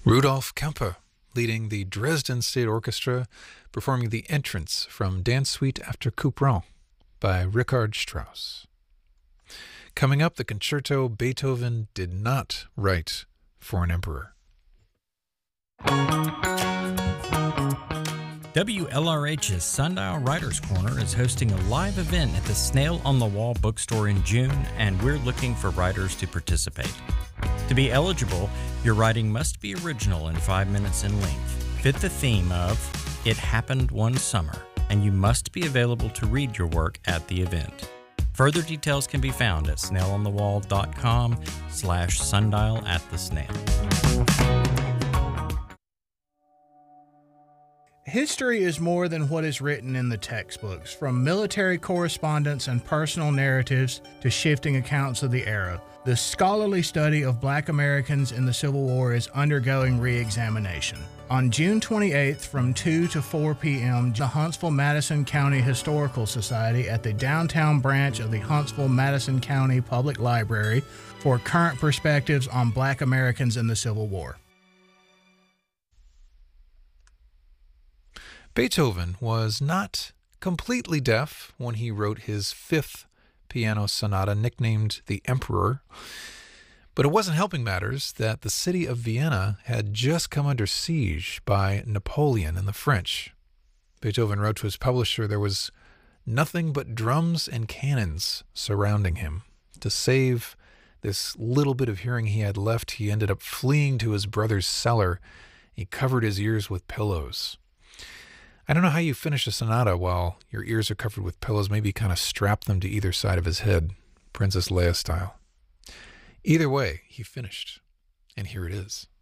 Rudolf Kempe, leading the Dresden State Orchestra, performing the entrance from Dance Suite after Couperin by Richard Strauss. Coming up, the concerto Beethoven did not write for an emperor. WLRH's Sundial Writers Corner is hosting a live event at the Snail on the Wall bookstore in June, and we're looking for writers to participate. To be eligible, your writing must be original and 5 minutes in length, fit the theme of It Happened One Summer, and you must be available to read your work at the event. Further details can be found at snailonthewall.com/sundial@the-snail. History is more than what is written in the textbooks, from military correspondence and personal narratives to shifting accounts of the era. The scholarly study of Black Americans in the Civil War is undergoing re-examination. On June 28th from 2 to 4 p.m., the Huntsville-Madison County Historical Society at the downtown branch of the Huntsville-Madison County Public Library for current perspectives on Black Americans in the Civil War. Beethoven was not completely deaf when he wrote his fifth piano sonata, nicknamed the Emperor. But it wasn't helping matters that the city of Vienna had just come under siege by Napoleon and the French. Beethoven wrote to his publisher there was nothing but drums and cannons surrounding him. To save this little bit of hearing he had left, he ended up fleeing to his brother's cellar. He covered his ears with pillows. I don't know how you finish a sonata while your ears are covered with pillows. Maybe kind of strap them to either side of his head, Princess Leia style. Either way, he finished, and here it is.